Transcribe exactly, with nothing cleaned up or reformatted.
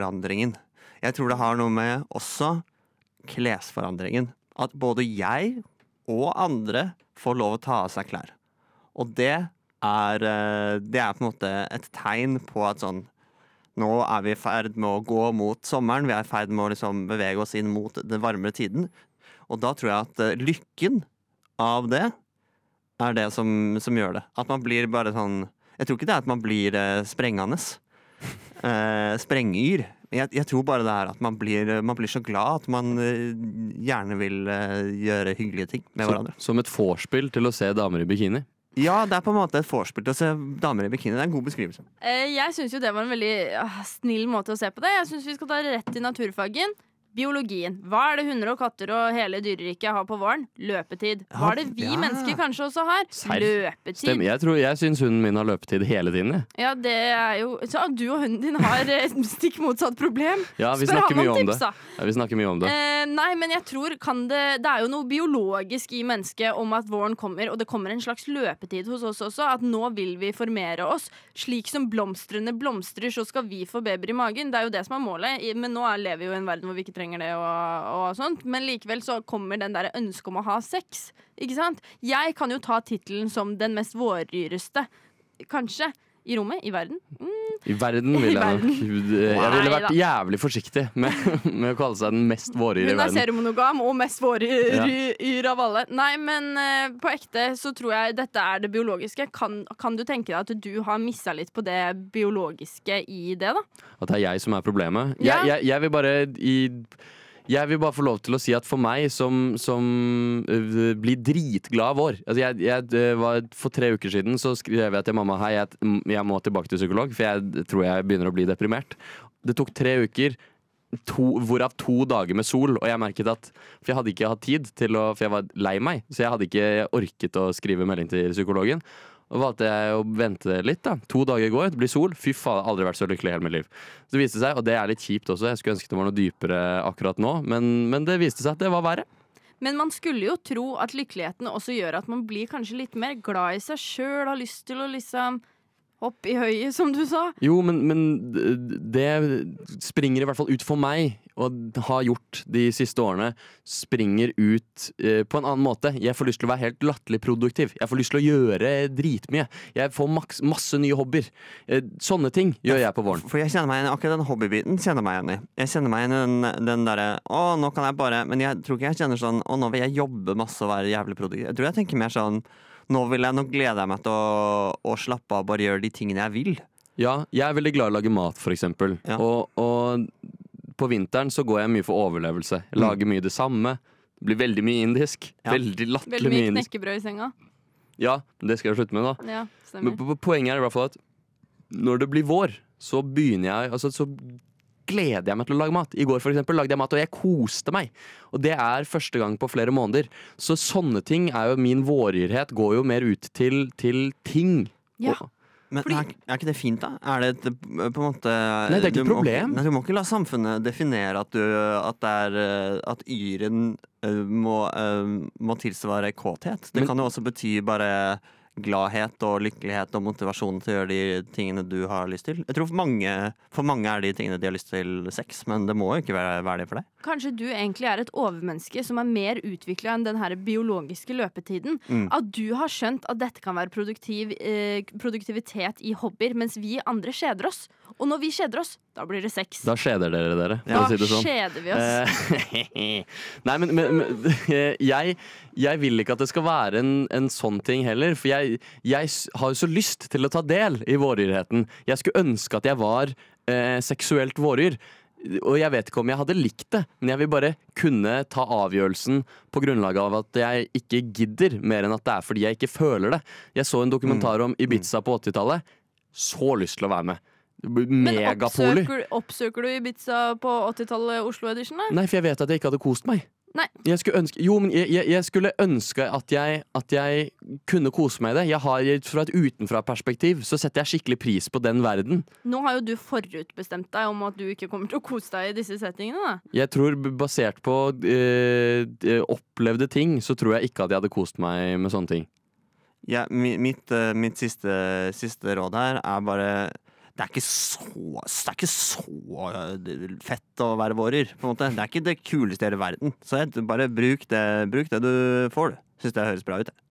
forandringen. Jeg tror det har noe med også klesforandringen. At både jeg og andre får lov å ta av seg klær. Og det er, eh, det er på en måte et tegn på at sånn, nå er vi i ferd med å gå mot sommeren, vi er i ferd med å liksom bevege oss inn mot den varmere tiden. Og da tror jeg at eh, lykken av det er det som, som gjør det. At man blir bare sånn, jeg tror ikke det er at man blir eh, sprengende, eh, sprengeyr. Jeg, jeg tror bare det er at man blir, man blir så glad at man eh, gjerne vil eh, gjøre hyggelige ting med hverandre. Som, som et vorspiel til å se damer i bikini. Ja, det er på en måte et vorspiel til å se damer i bikini. Det er en god beskrivelse. Eh, Jeg synes jo det var en veldig ah, snill måte å se på det. Jeg synes vi skal ta rett til naturfagen. Biologien. Hva er det hunder og katter og hele dyreriket har på våren? Løpetid. Hva er det vi Ja. mennesker kanskje også har? Serr? Løpetid. Stemmer. Jeg, tror, jeg syns hunden min har løpetid hele tiden. Jeg. Ja, det er jo Så du og hunden din har eh, stikk motsatt problem. Ja, vi Spør snakker han mye om tips, det. da. Ja, vi snakker mye om det. Eh, nei, men jeg tror kan det Det er jo noe biologisk i mennesket om at våren kommer, og det kommer en slags løpetid hos oss også. At nå vil vi formere oss. Slik som blomstrene blomstrer, så skal vi få babyer i magen. Det er jo det som er målet. I- Men nå er, lever vi jo i en verden hvor vi ikke trenger det. og og sånt, men likevel så kommer den der ønsket om å ha sex, ikke sant? Jeg kan jo ta titelen som den mest vårryreste, kanskje, i rommet, i verden. Mm. I verden vil I jeg nok verden. Jeg ville Nei vært da. jævlig forsiktig med, med å kalle seg den mest vårryre i Hun er verden. seriemonogam og mest vårryr av alle. Nei, men eh, på ekte så tror jeg dette er det biologiske. Kan, kan du tenke deg at du har missa litt på det biologiske i det, da? At det er jeg som er problemet. Ja. Jeg, jeg, jeg vil bare i Jeg vil bare få lov til å si at for meg som, som øh, blir dritglad av vår altså jeg, jeg, øh, var, For tre uker siden så skrev jeg til mamma Hei, jeg, jeg må tilbake til psykolog, for jeg tror jeg begynner å bli deprimert. Det tok tre uker, to, hvorav to dager med sol, og jeg merket at For jeg hadde ikke hatt tid til å For jeg var lei meg, så jeg hadde ikke orket å skrive melding til psykologen. Og valgte jeg å vente litt da. To dager går, det blir sol. Fy faen, aldri vært så lykkelig i hele mitt liv. Så det viste seg, og det er litt kjipt også, jeg skulle ønske det var noe dypere akkurat nå, men, men det viste seg at det var verre. Men man skulle jo tro at lykkeligheten også gjør at man blir kanskje litt mer glad i seg sjøl, har lyst til å liksom hoppe i høyet, som du sa. Jo, men, men det springer i hvert fall ut for meg, og har gjort de siste årene, springer ut eh, på en annen måte. Jeg får lyst til å være helt latterlig produktiv. Jeg får lyst til å gjøre dritmye. Jeg får maks, masse nye hobbyer. Eh, sånne ting gjør jeg på våren. For jeg kjenner meg igjen, akkurat den hobbybiten kjenner meg igjen i. Jeg kjenner meg igjen i den, den derre Å, nå kan jeg bare Men jeg tror ikke jeg kjenner sånn Å, nå vil jeg jobbe masse og være jævlig produktiv. Jeg tror jeg tenker mer sånn Nå vil jeg, nå gleder jeg meg til å, å slappe av, bare gjøre de tingene jeg vil. Ja, jeg er veldig glad i å lage mat, for eksempel. Ja. Og, og på vinteren så går jeg mye for overlevelse. Jeg lager mye det samme. Det blir veldig mye indisk. Ja. Veldig latterlig Veldig mye mye indisk. knekkebrød i senga. Ja, det skal jeg slutte med, da. Ja, Men stemmer. po- po- poenget er i hvert fall at når det blir vår, så begynner jeg altså, så gleder jeg meg til å lage mat. I går for eksempel lagde jeg mat, og jeg koste meg. Og det er første gang på flere måneder. Så sånne ting er jo min våryrhet går jo mer ut til, til ting. Ja. Og, Men Fordi- er, er ikke det fint, da? Er det et, på en måte Nei, det er ikke du et må- problem. Nei, du må ikke la samfunnet definere at, du, at, det er, eh, at yren eh, må, eh, må tilsvare kåthet. Det Men- kan jo også bety bare gladhet og lykkelighet og motivasjon til å gjøre de tingene du har lyst til. Jeg tror for mange, for mange er de tingene de har lyst til sex, men det må jo ikke være, være det for deg. Kanskje du egentlig er et overmenneske som er mer utvikla enn den her biologiske løpetiden. Mm. At du har skjønt at dette kan være produktiv, eh, produktivitet i hobbyer, mens vi andre kjeder oss. Og når vi kjeder oss, da blir det sex. da skjeder dere dere, for Da å si det sånn. kjeder vi oss. Eh, Nei, men, men, men jeg, jeg vil ikke at det skal være en, en sånn ting heller. For jeg, jeg s- har jo så lyst til å ta del i våryrheten. Jeg skulle ønske at jeg var eh, seksuelt våryr. Og jeg vet ikke om jeg hadde likt det, men jeg vil bare kunne ta avgjørelsen på grunnlag av at jeg ikke gidder, mer enn at det er fordi jeg ikke føler det. Jeg så en dokumentar om Ibiza på åttitallet. Så lyst til å være med. Men Megapoly. oppsøker, oppsøker du Ibiza på åttitallet Oslo Edition? da? Nei, for jeg vet at jeg ikke hadde kost meg. Nei. Jeg skulle ønske, jo, men jeg, jeg, jeg skulle ønske at jeg, at jeg kunne kose meg i det. Jeg har, fra et utenfra-perspektiv så setter jeg skikkelig pris på den verden. Nå har jo du forutbestemt deg om at du ikke kommer til å kose deg i disse settingene. da. Jeg tror b- basert på eh, eh, opplevde ting, så tror jeg ikke at jeg hadde kost meg med sånne ting. Ja, mi- mitt, eh, mitt siste, siste råd her er bare Det det er ikke så, det er ikke så eh, fett å være vårer, på en måte. Det er ikke det kuleste i hele verden. Så jeg, bare bruk det, bruk det du får, du. Syns det høres bra ut.